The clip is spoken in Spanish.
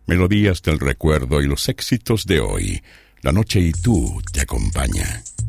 melodías del recuerdo y los éxitos de hoy. La noche y tú te acompaña.